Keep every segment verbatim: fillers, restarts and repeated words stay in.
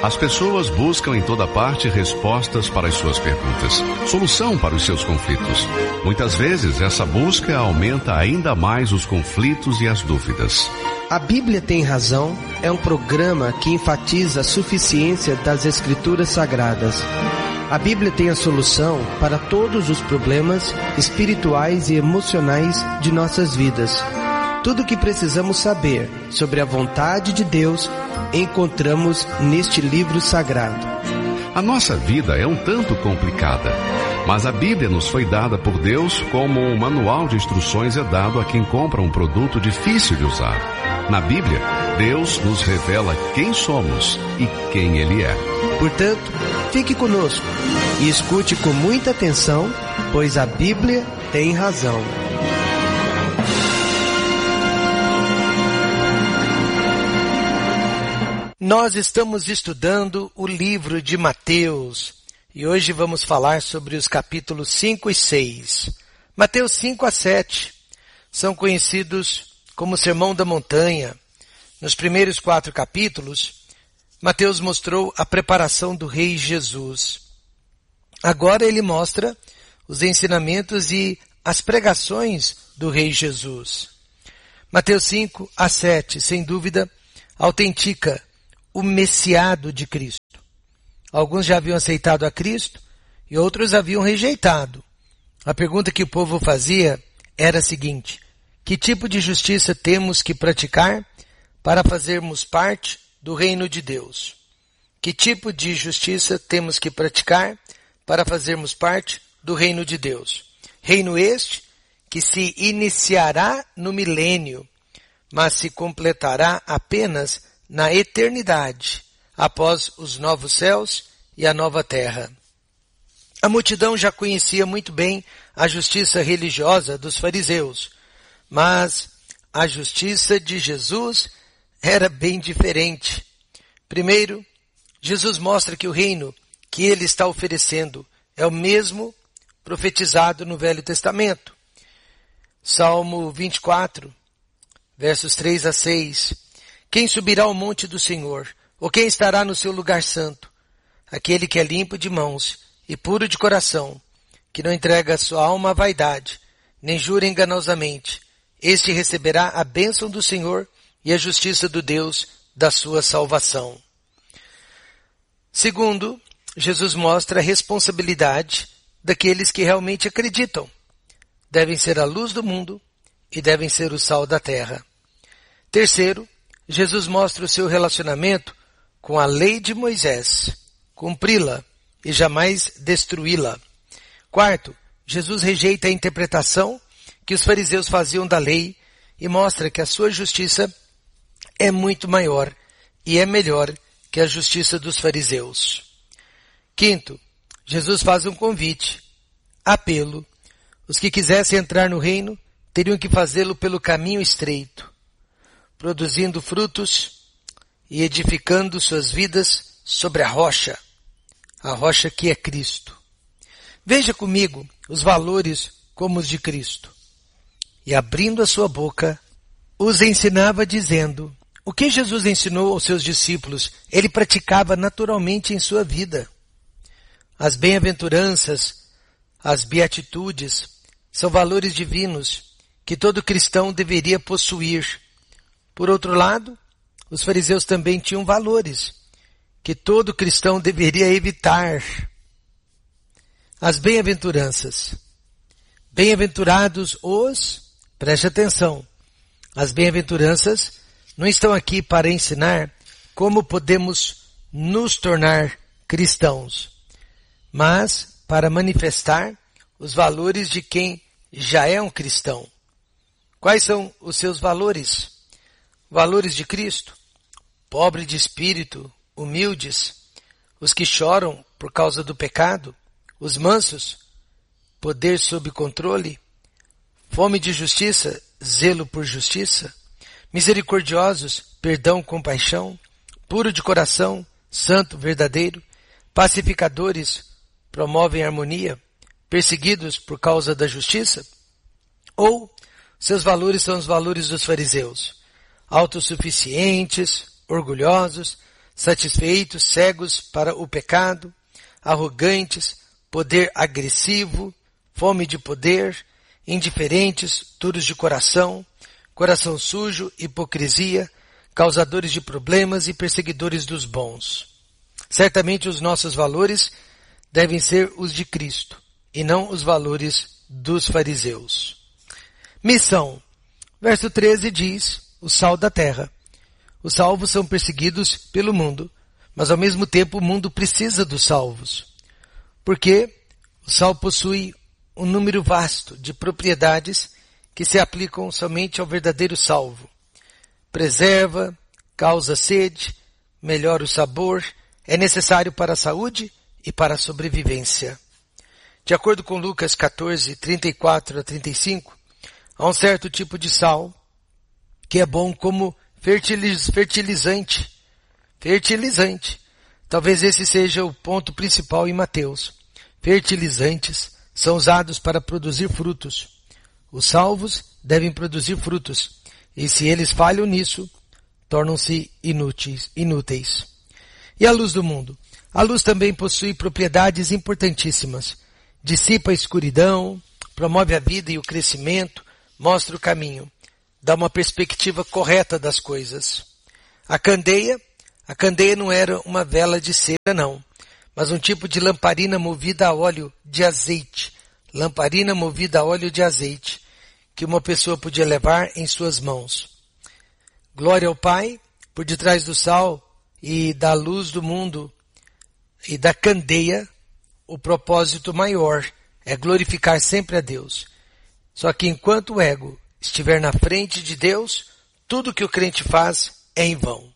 As pessoas buscam em toda parte respostas para as suas perguntas, solução para os seus conflitos. Muitas vezes, essa busca aumenta ainda mais os conflitos e as dúvidas. A Bíblia Tem Razão é um programa que enfatiza a suficiência das Escrituras Sagradas. A Bíblia tem a solução para todos os problemas espirituais e emocionais de nossas vidas. Tudo o que precisamos saber sobre a vontade de Deus encontramos neste livro sagrado. A nossa vida é um tanto complicada, mas a Bíblia nos foi dada por Deus como um manual de instruções é dado a quem compra um produto difícil de usar. Na Bíblia, Deus nos revela quem somos e quem Ele é. Portanto, fique conosco e escute com muita atenção, pois a Bíblia tem razão. Nós estamos estudando o livro de Mateus e hoje vamos falar sobre os capítulos cinco e seis. Mateus cinco a sete são conhecidos como o Sermão da Montanha. Nos primeiros quatro capítulos, Mateus mostrou a preparação do Rei Jesus. Agora ele mostra os ensinamentos e as pregações do Rei Jesus. Mateus cinco a sete, sem dúvida, autentica o Messiado de Cristo. Alguns já haviam aceitado a Cristo e outros haviam rejeitado. A pergunta que o povo fazia era a seguinte: que tipo de justiça temos que praticar para fazermos parte do reino de Deus? Que tipo de justiça temos que praticar para fazermos parte do reino de Deus? Reino este que se iniciará no milênio, mas se completará apenas na eternidade, após os novos céus e a nova terra. A multidão já conhecia muito bem a justiça religiosa dos fariseus, mas a justiça de Jesus era bem diferente. Primeiro, Jesus mostra que o reino que ele está oferecendo é o mesmo profetizado no Velho Testamento. Salmo vinte e quatro, versos três a seis. Quem subirá ao monte do Senhor? Ou quem estará no seu lugar santo? Aquele que é limpo de mãos e puro de coração, que não entrega a sua alma à vaidade, nem jura enganosamente. Este receberá a bênção do Senhor e a justiça do Deus da sua salvação. Segundo, Jesus mostra a responsabilidade daqueles que realmente acreditam. Devem ser a luz do mundo e devem ser o sal da terra. Terceiro, Jesus mostra o seu relacionamento com a lei de Moisés, cumpri-la e jamais destruí-la. Quarto, Jesus rejeita a interpretação que os fariseus faziam da lei e mostra que a sua justiça é muito maior e é melhor que a justiça dos fariseus. Quinto, Jesus faz um convite, apelo. Os que quisessem entrar no reino teriam que fazê-lo pelo caminho estreito, produzindo frutos e edificando suas vidas sobre a rocha, a rocha que é Cristo. Veja comigo os valores como os de Cristo. E abrindo a sua boca, os ensinava dizendo: o que Jesus ensinou aos seus discípulos, ele praticava naturalmente em sua vida. As bem-aventuranças, as beatitudes, são valores divinos que todo cristão deveria possuir. Por outro lado, os fariseus também tinham valores que todo cristão deveria evitar. As bem-aventuranças. Bem-aventurados os, preste atenção, as bem-aventuranças não estão aqui para ensinar como podemos nos tornar cristãos, mas para manifestar os valores de quem já é um cristão. Quais são os seus valores? Valores de Cristo: pobre de espírito, humildes, os que choram por causa do pecado, os mansos, poder sob controle, fome de justiça, zelo por justiça, misericordiosos, perdão, compaixão, puro de coração, santo, verdadeiro, pacificadores, promovem harmonia, perseguidos por causa da justiça? Ou seus valores são os valores dos fariseus, autossuficientes, orgulhosos, satisfeitos, cegos para o pecado, arrogantes, poder agressivo, fome de poder, indiferentes, duros de coração, coração sujo, hipocrisia, causadores de problemas e perseguidores dos bons. Certamente os nossos valores devem ser os de Cristo, e não os valores dos fariseus. Missão. Verso treze diz, o sal da terra. Os salvos são perseguidos pelo mundo, mas ao mesmo tempo o mundo precisa dos salvos. Porque o sal possui um número vasto de propriedades que se aplicam somente ao verdadeiro salvo. Preserva, causa sede, melhora o sabor, é necessário para a saúde e para a sobrevivência. De acordo com Lucas quatorze, trinta e quatro a trinta e cinco, há um certo tipo de sal que é bom como fertiliz, fertilizante. Fertilizante. Talvez esse seja o ponto principal em Mateus. Fertilizantes são usados para produzir frutos. Os salvos devem produzir frutos, e se eles falham nisso, tornam-se inúteis, inúteis. E a luz do mundo? A luz também possui propriedades importantíssimas. Dissipa a escuridão, promove a vida e o crescimento, mostra o caminho, dá uma perspectiva correta das coisas. A candeia, a candeia não era uma vela de cera não, mas um tipo de lamparina movida a óleo de azeite. Lamparina movida a óleo de azeite, que uma pessoa podia levar em suas mãos. Glória ao Pai, por detrás do sal e da luz do mundo e da candeia, o propósito maior é glorificar sempre a Deus. Só que enquanto o ego estiver na frente de Deus, tudo que o crente faz é em vão.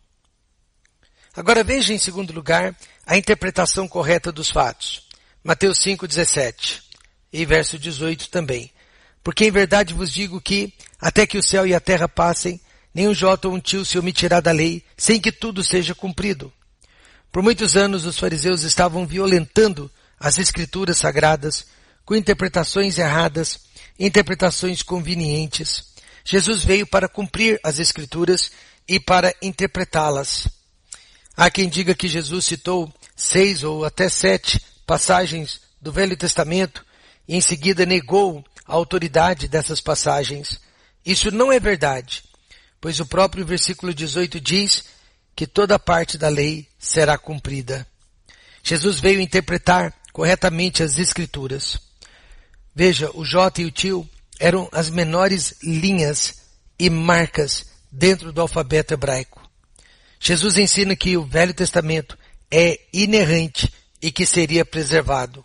Agora veja em segundo lugar a interpretação correta dos fatos. Mateus cinco, dezessete e verso dezoito também. Porque em verdade vos digo que, até que o céu e a terra passem, nem um jota ou um tio se omitirá da lei, sem que tudo seja cumprido. Por muitos anos os fariseus estavam violentando as escrituras sagradas, com interpretações erradas, interpretações convenientes. Jesus veio para cumprir as escrituras e para interpretá-las. Há quem diga que Jesus citou seis ou até sete passagens do Velho Testamento e em seguida negou a autoridade dessas passagens. Isso não é verdade, pois o próprio versículo dezoito diz que toda parte da lei será cumprida. Jesus veio interpretar corretamente as escrituras. Veja, o J e o tio eram as menores linhas e marcas dentro do alfabeto hebraico. Jesus ensina que o Velho Testamento é inerrante e que seria preservado.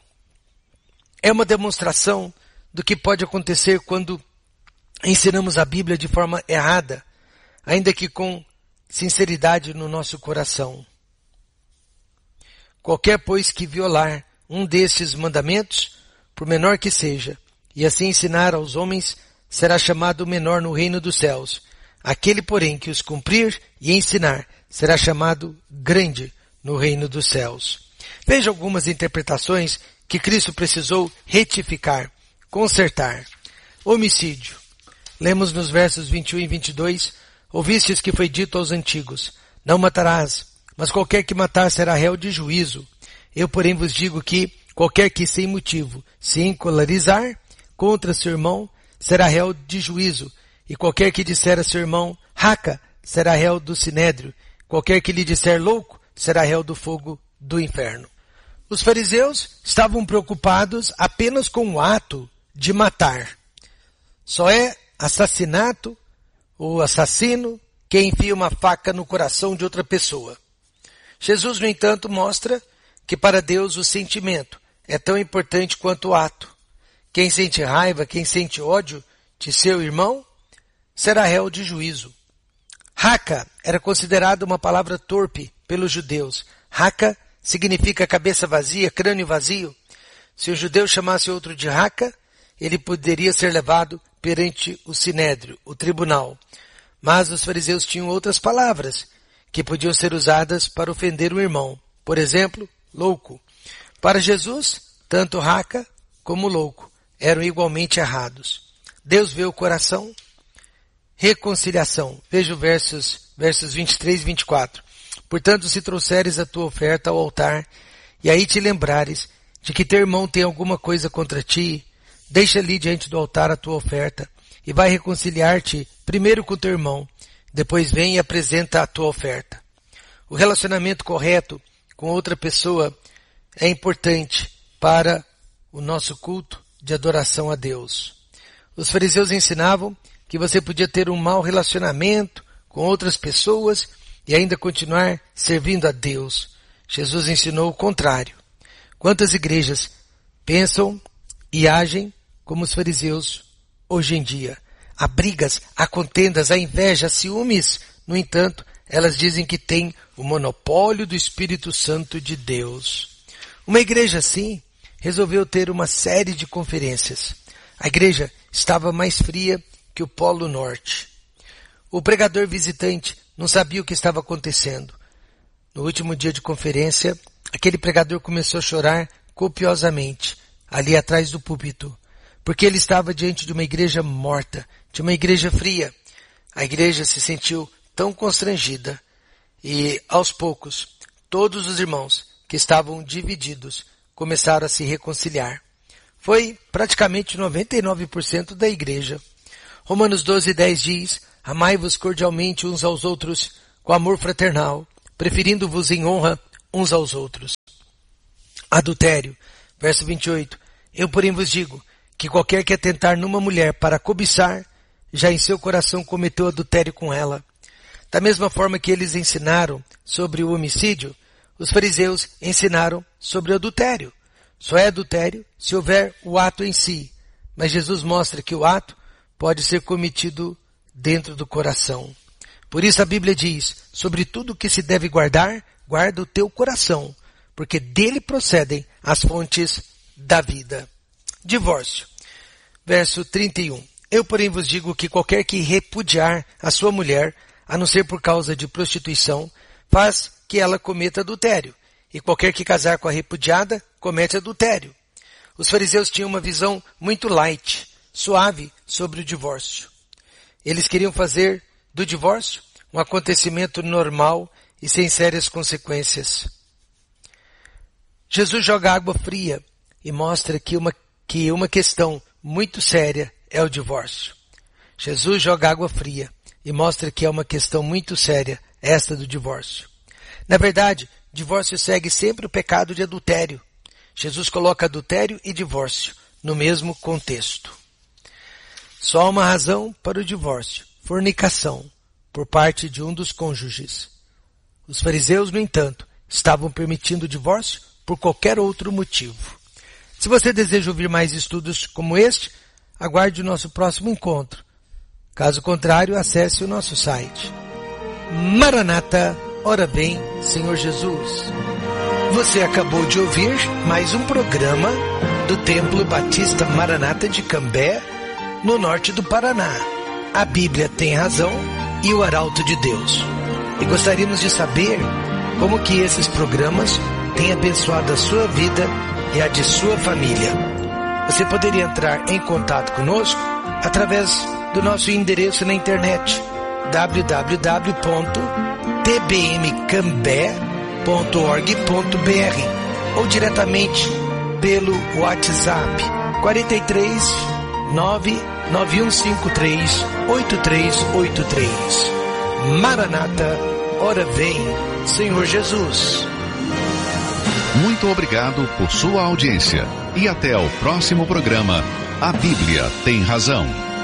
É uma demonstração do que pode acontecer quando ensinamos a Bíblia de forma errada, ainda que com sinceridade no nosso coração. Qualquer, pois, que violar um destes mandamentos, por menor que seja, e assim ensinar aos homens, será chamado menor no reino dos céus. Aquele, porém, que os cumprir e ensinar, será chamado grande no reino dos céus. Veja algumas interpretações que Cristo precisou retificar, consertar. Homicídio. Lemos nos versos vinte e um e vinte e dois, ouvistes que foi dito aos antigos, não matarás, mas qualquer que matar será réu de juízo. Eu, porém, vos digo que qualquer que sem motivo se encolarizar contra seu irmão será réu de juízo, e qualquer que disser a seu irmão, raca, será réu do sinédrio, qualquer que lhe disser louco, será réu do fogo do inferno. Os fariseus estavam preocupados apenas com o ato de matar. Só é assassinato ou assassino quem enfia uma faca no coração de outra pessoa. Jesus, no entanto, mostra que para Deus o sentimento é tão importante quanto o ato. Quem sente raiva, quem sente ódio de seu irmão, será réu de juízo. Raca era considerada uma palavra torpe pelos judeus. Raca significa cabeça vazia, crânio vazio. Se o judeu chamasse outro de raca, ele poderia ser levado perante o sinédrio, o tribunal. Mas os fariseus tinham outras palavras que podiam ser usadas para ofender o irmão. Por exemplo, louco. Para Jesus, tanto raca como louco eram igualmente errados. Deus vê o coração. Reconciliação. Veja os versos, versos vinte e três e vinte e quatro. Portanto, se trouxeres a tua oferta ao altar, e aí te lembrares de que teu irmão tem alguma coisa contra ti, deixa ali diante do altar a tua oferta, e vai reconciliar-te primeiro com teu irmão, depois vem e apresenta a tua oferta. O relacionamento correto com outra pessoa é importante para o nosso culto de adoração a Deus. Os fariseus ensinavam que você podia ter um mau relacionamento com outras pessoas e ainda continuar servindo a Deus. Jesus ensinou o contrário. Quantas igrejas pensam e agem como os fariseus hoje em dia? Há brigas, há contendas, há inveja, há ciúmes. No entanto, elas dizem que têm o monopólio do Espírito Santo de Deus. Uma igreja assim resolveu ter uma série de conferências. A igreja estava mais fria que o Polo Norte. O pregador visitante não sabia o que estava acontecendo. No último dia de conferência, aquele pregador começou a chorar copiosamente, ali atrás do púlpito, porque ele estava diante de uma igreja morta, de uma igreja fria. A igreja se sentiu tão constrangida e, aos poucos, todos os irmãos que estavam divididos começaram a se reconciliar. Foi praticamente noventa e nove por cento da igreja. Romanos doze, dez diz: amai-vos cordialmente uns aos outros com amor fraternal, preferindo-vos em honra uns aos outros. Adultério. Verso vinte e oito. Eu, porém, vos digo que qualquer que atentar numa mulher para cobiçar, já em seu coração cometeu adultério com ela. Da mesma forma que eles ensinaram sobre o homicídio, os fariseus ensinaram sobre o adultério. Só é adultério se houver o ato em si, mas Jesus mostra que o ato pode ser cometido dentro do coração. Por isso a Bíblia diz, sobre tudo que se deve guardar, guarda o teu coração, porque dele procedem as fontes da vida. Divórcio. Verso trinta e um. Eu, porém, vos digo que qualquer que repudiar a sua mulher, a não ser por causa de prostituição, faz que ela cometa adultério. E qualquer que casar com a repudiada, comete adultério. Os fariseus tinham uma visão muito light, suave sobre o divórcio. Eles queriam fazer do divórcio um acontecimento normal e sem sérias consequências. Jesus joga água fria e mostra que uma, que uma questão muito séria é o divórcio. Jesus joga água fria e mostra que é uma questão muito séria esta do divórcio. Na verdade, divórcio segue sempre o pecado de adultério. Jesus coloca adultério e divórcio no mesmo contexto. Só há uma razão para o divórcio: fornicação, por parte de um dos cônjuges. Os fariseus, no entanto, estavam permitindo o divórcio por qualquer outro motivo. Se você deseja ouvir mais estudos como este, aguarde o nosso próximo encontro. Caso contrário, acesse o nosso site. Maranata, ora vem, Senhor Jesus. Você acabou de ouvir mais um programa do Templo Batista Maranata de Cambé, no norte do Paraná. A Bíblia tem razão e o Arauto de Deus. E gostaríamos de saber como que esses programas têm abençoado a sua vida e a de sua família. Você poderia entrar em contato conosco através do nosso endereço na internet w w w ponto t b m cambé ponto org ponto b r ou diretamente pelo WhatsApp quatro três nove nove um cinco três oito três oito três. Maranata, ora vem, Senhor Jesus. Muito obrigado por sua audiência e até o próximo programa. A Bíblia tem razão.